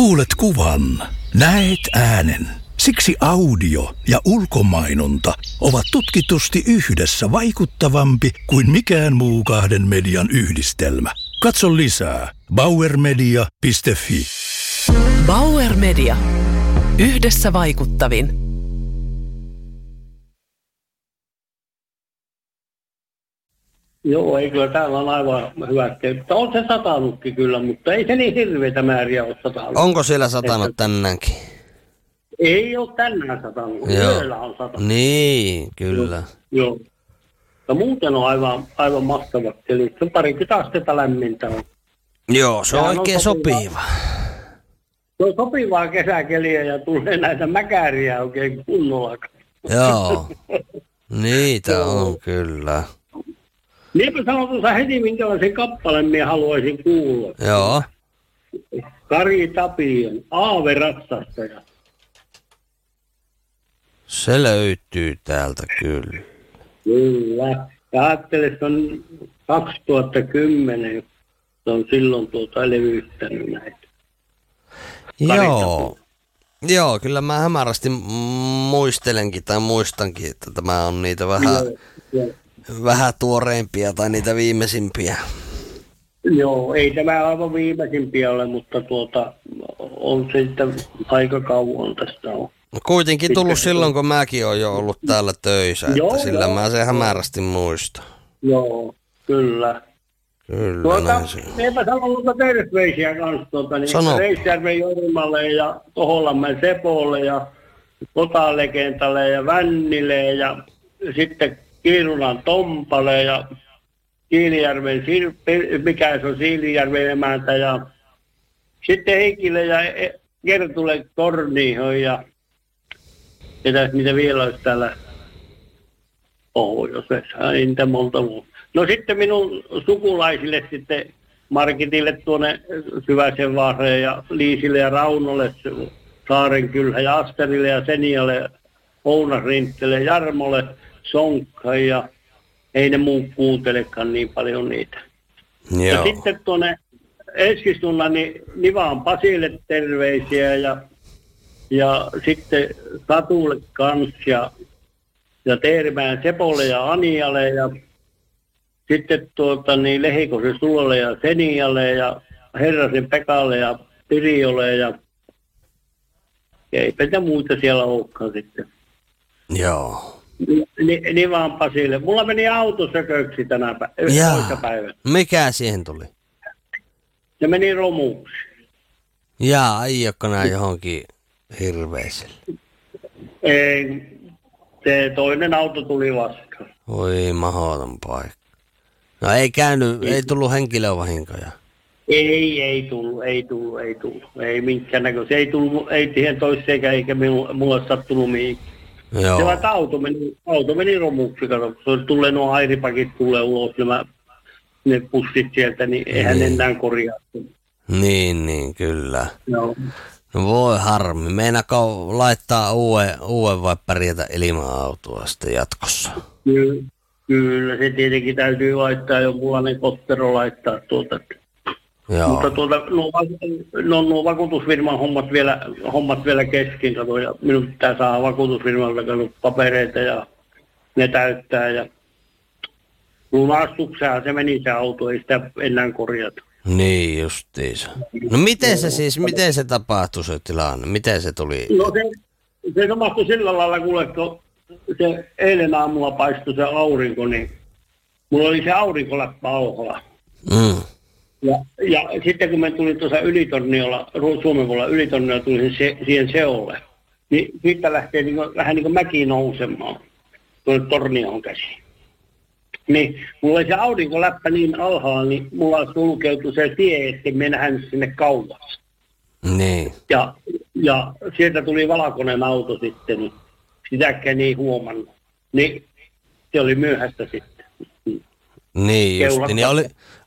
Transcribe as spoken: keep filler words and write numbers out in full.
Kuulet kuvan, näet äänen. Siksi audio ja ulkomainonta ovat tutkitusti yhdessä vaikuttavampi kuin mikään muu kahden median yhdistelmä. Katso lisää bauer media piste fi. Bauer Media. Yhdessä vaikuttavin. Joo, ei kyllä täällä on aivan hyvä. On se satanutkin kyllä, mutta ei se niin hirveitä määriä ole satanut. Onko siellä satanut että... tänäänkin? Ei ole tänään satanut, yöllä on satanut. Niin, kyllä. Joo. Joo. Ja muuten on aivan, aivan mahtavat. Eli se parikymmentä astetta lämmintä on. Joo, se on Sehän oikein on sopiva. sopiva. Se on sopivaa kesäkeliä ja tulee näitä mäkäriä oikein kunnolla. Joo, niitä on kyllä. Niinpä sanon tuossa heti, minkälaisen kappaleen minä haluaisin kuulla. Joo. Kari Tapion, Aave-ratsastaja. Se löytyy täältä kyllä. Kyllä. Ja ajattelin, että on kaksituhattakymmenen, se on silloin tuota levyyttänyt näitä. Joo. Joo, kyllä mä hämärästi muistelenkin tai muistankin, että tämä on niitä vähän, joo, joo. vähän tuoreimpia tai niitä viimeisimpiä. Joo, ei tämä aivan viimeisimpiä ole, mutta tuota, on se sitten aika kauan tästä on. No kuitenkin tullut Sitten, silloin, kun mäkin olen jo ollut täällä töissä, joo, että sillä joo, mä sen hämärästi muistan. Joo, kyllä. Kyllä, tuota, näin se on. Eipä sanonut terveisiä kanssa, tuota, niin Reisjärven Jorimalle ja Toholammen Sepolle ja Kotalegendalle ja Vännille ja sitten Kiirunan Tompalle ja Siilijärven, mikä se on Siilijärven emäntä ja sitten Heikille ja Kertulle Torniihon ja ketäs niitä vielä olisi täällä pohjoisessa, ei niitä monta muuta. No sitten minun sukulaisille sitten Markitille tuonne Syväsenvaareen ja Liisille ja Raunolle, Saarenkylhä ja Asterille ja Senialle, Ounasrinttelle, Jarmolle, Sonkkaan ja ei ne muut kuuntelekaan niin paljon niitä. Joo. Ja sitten tuonne Eskilstulla niin Nivaan Pasille terveisiä ja, ja sitten Satulle kans ja, ja Teermään Sepolle ja Anialle ja sitten tuota niin Lehikosen Sulolle ja Senialle ja Herrasen Pekalle ja Piriolle ja, ja eipä niitä muita siellä olekaan sitten. Joo. Ni, Nivaan Pasille. Mulla meni auto sököksi tänä päivänä. Mikä siihen tuli? Se meni romuksi. Jaa, aiotko nää johonkin hirveiselle? Ei, se toinen auto tuli vastaan. Oi, mahdoton paikka. No ei käynyt, ei, ei tullut henkilövahinkoja. Ei, ei tullut, ei tullut, ei tullut. Ei minkään näköistä. Ei tullut, ei siihen toiseen eikä minulle, mulle sattunut mihinkään. Joo. Se vaikka auto meni, auto meni romuksi, kato. Se tulee nuo airipakit tulee ulos, nämä, ne pussit sieltä, niin eihän niin. enää korjaa. Niin, niin, kyllä. Joo. No voi harmi. Meinaako laittaa uuden, uuden vai pärjätä ilman autoa sitten jatkossa? Kyllä, kyllä, se tietenkin täytyy laittaa, jonkunlainen kottero laittaa tuota. Joo. Mutta tuota, nuo, no, nuo vakuutusfirman hommat vielä, hommat vielä kesken, kato, ja minun pitää saada vakuutusfirmalta papereita ja ne täyttää ja lunastukseen se meni se auto, ei sitä enää korjata. Niin justiinsa. No miten se siis, miten se tapahtui se tilanne? Miten se tuli? No se, se tapahtui sillä lailla, kuule, kun se eilen aamulla paistui se aurinko, niin mulla oli se aurinkoläppä alholla. Mm. Ja, ja sitten kun me tulin tuossa Ylitorniolla, Suomen puolella Ylitorniolla, tulin se, siihen seolle, niin siitä lähtee niin kuin, vähän niin kuin mäki nousemaan tuonne Tornioon käsiin. Niin mulla oli se aurinkoläppä niin alhaalla, niin mulla sulkeutui se tie, ettei me nähnyt sinne kauas. Niin. Ja, ja sieltä tuli valkoinen auto sitten, niin sitäkään ei huomannut. Niin se oli myöhäistä sitten. Niin justi. Niin oli,